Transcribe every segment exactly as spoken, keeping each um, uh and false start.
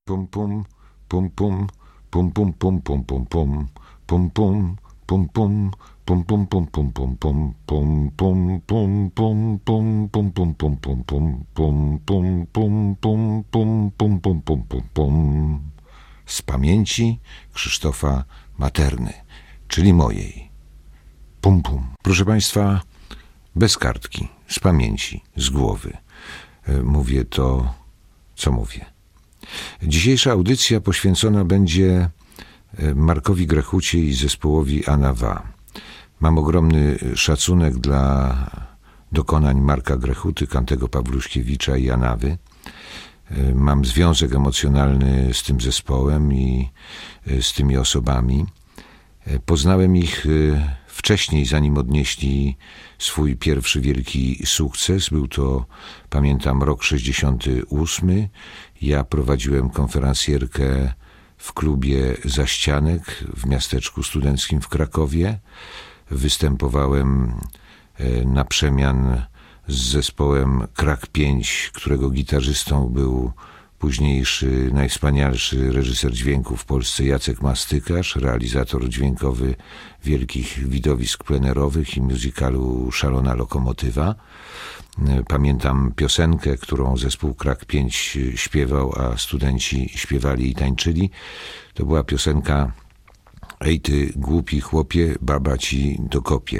Pum pum, pum pum, pum pum pum pum pum pum, pum pum, pum pum, pum pum pum pum pum pum, pum pum pum pum pum pum pum pum pum pum, pum pum pum pum pum pum pum pum pum pum. Z pamięci Krzysztofa Materny, czyli mojej. Pum pum. Proszę Państwa, bez kartki, z pamięci, z głowy. Mówię to, co mówię. Dzisiejsza audycja poświęcona będzie Markowi Grechucie i zespołowi Anawa. Mam ogromny szacunek dla dokonań Marka Grechuty, Kantego Pawluśkiewicza i Anawy. Mam związek emocjonalny z tym zespołem i z tymi osobami. Poznałem ich wcześniej, zanim odnieśli swój pierwszy wielki sukces. Był to, pamiętam, rok sześćdziesiąty ósmy. Ja prowadziłem konferencjerkę w klubie Zaścianek w miasteczku studenckim w Krakowie. Występowałem na przemian z zespołem Krak pięć, którego gitarzystą był późniejszy, najwspanialszy reżyser dźwięku w Polsce Jacek Mastykarz, realizator dźwiękowy wielkich widowisk plenerowych i musicalu Szalona Lokomotywa. Pamiętam piosenkę, którą zespół Krak pięć śpiewał, a studenci śpiewali i tańczyli. To była piosenka Ej ty głupi chłopie, baba ci dokopie.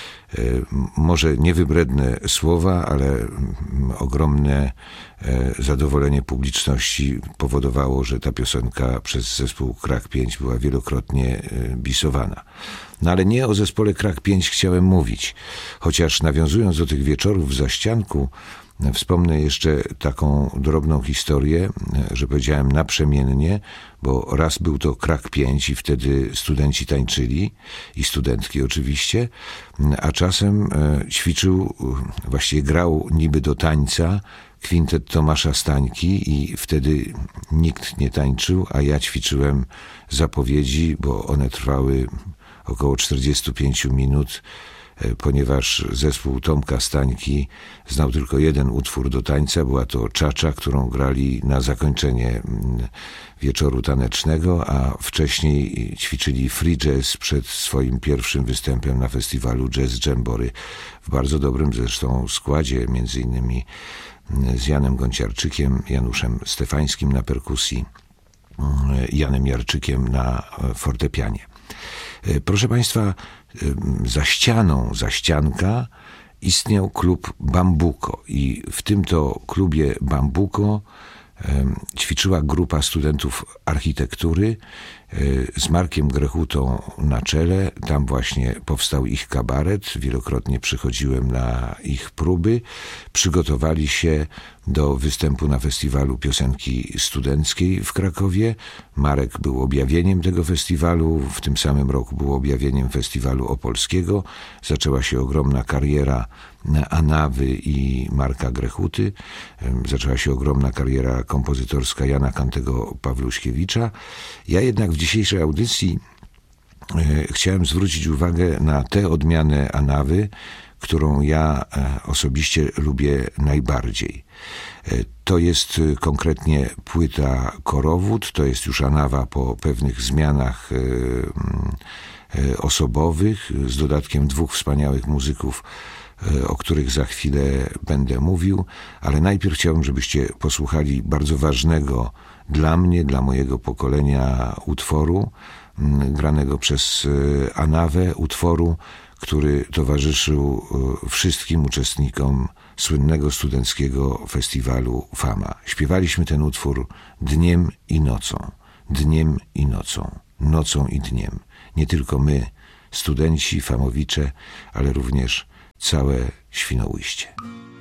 Może niewybredne słowa, ale ogromne zadowolenie publiczności powodowało, że ta piosenka przez zespół Krak pięć była wielokrotnie bisowana. No ale nie o zespole Krak pięć chciałem mówić. Chociaż nawiązując do tych wieczorów w Zaścianku, wspomnę jeszcze taką drobną historię, że powiedziałem naprzemiennie, bo raz był to Krak pięć i wtedy studenci tańczyli i studentki oczywiście, a czasem ćwiczył, właściwie grał niby do tańca kwintet Tomasza Stańki i wtedy nikt nie tańczył, a ja ćwiczyłem zapowiedzi, bo one trwały około czterdzieści pięć minut, ponieważ zespół Tomka Stańki znał tylko jeden utwór do tańca, była to czacza, którą grali na zakończenie wieczoru tanecznego, a wcześniej ćwiczyli free jazz przed swoim pierwszym występem na festiwalu Jazz Jamboree w bardzo dobrym zresztą składzie, między innymi z Janem Gonciarczykiem, Januszem Stefańskim na perkusji, Janem Jarczykiem na fortepianie. Proszę Państwa, za ścianą Zaścianka istniał klub Bambuko i w tym to klubie Bambuko ćwiczyła grupa studentów architektury z Markiem Grechutą na czele. Tam właśnie powstał ich kabaret. Wielokrotnie przychodziłem na ich próby. Przygotowali się do występu na festiwalu piosenki studenckiej w Krakowie. Marek był objawieniem tego festiwalu. W tym samym roku był objawieniem festiwalu opolskiego. Zaczęła się ogromna kariera Anawy i Marka Grechuty. Zaczęła się ogromna kariera kompozytorska Jana Kantego Pawluśkiewicza. Ja jednak w dzisiejszej audycji chciałem zwrócić uwagę na tę odmianę Anawy, którą ja osobiście lubię najbardziej. To jest konkretnie płyta Korowód, to jest już Anawa po pewnych zmianach osobowych, z dodatkiem dwóch wspaniałych muzyków, o których za chwilę będę mówił, ale najpierw chciałbym, żebyście posłuchali bardzo ważnego dla mnie, dla mojego pokolenia utworu, granego przez Anawę, utworu, który towarzyszył wszystkim uczestnikom słynnego studenckiego festiwalu Fama. Śpiewaliśmy ten utwór dniem i nocą, dniem i nocą, nocą i dniem. Nie tylko my, studenci, famowicze, ale również całe Świnoujście.